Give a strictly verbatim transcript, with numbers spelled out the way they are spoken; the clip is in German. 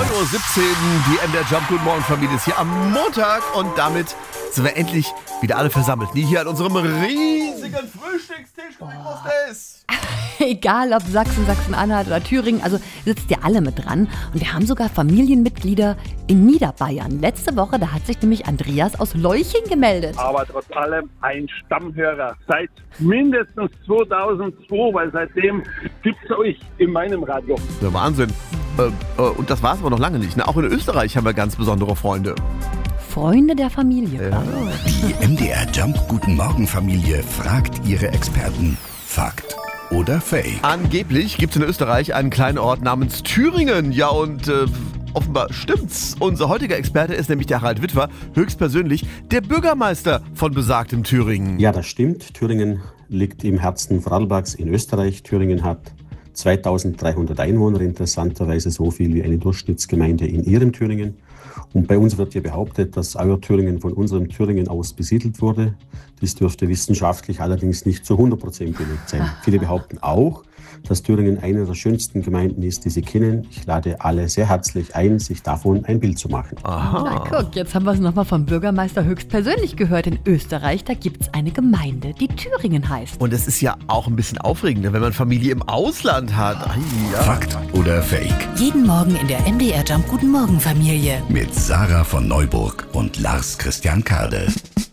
neun Uhr siebzehn, die M D R Jump Guten Morgen Familie ist hier am Montag und damit sind wir endlich wieder alle versammelt. Nie hier an unserem riesigen Frühstückstisch. Wie groß der ist. Egal ob Sachsen, Sachsen-Anhalt oder Thüringen, also sitzt ihr alle mit dran. Und wir haben sogar Familienmitglieder in Niederbayern. Letzte Woche, da hat sich nämlich Andreas aus Leuching gemeldet. Aber trotz allem ein Stammhörer seit mindestens zweitausendzwei, weil seitdem gibt's euch in meinem Radio. Der Wahnsinn. Äh, äh, und das war's aber noch lange nicht. Ne? Auch in Österreich haben wir ganz besondere Freunde. Freunde der Familie. Ja. Die M D R Jump Guten Morgen Familie fragt ihre Experten. Fakt oder Fake? Angeblich gibt es in Österreich einen kleinen Ort namens Thüringen. Ja, und äh, offenbar stimmt's. Unser heutiger Experte ist nämlich der Harald Witwer, höchstpersönlich der Bürgermeister von besagtem Thüringen. Ja, das stimmt. Thüringen liegt im Herzen Vorarlbergs in Österreich. Thüringen hat zweitausenddreihundert Einwohner, interessanterweise so viel wie eine Durchschnittsgemeinde in ihrem Thüringen. Und bei uns wird ja behauptet, dass euer Thüringen von unserem Thüringen aus besiedelt wurde. Dies dürfte wissenschaftlich allerdings nicht zu hundert Prozent belegt sein. Viele behaupten auch, dass Thüringen eine der schönsten Gemeinden ist, die sie kennen. Ich lade alle sehr herzlich ein, sich davon ein Bild zu machen. Aha. Na guck, jetzt haben wir es nochmal vom Bürgermeister höchstpersönlich gehört. In Österreich, da gibt es eine Gemeinde, die Thüringen heißt. Und es ist ja auch ein bisschen aufregender, wenn man Familie im Ausland hat. Ai, ja. Fakt oder Fake? Jeden Morgen in der M D R Jump Guten Morgen Familie. Mit Sarah von Neuburg und Lars Christian Kade.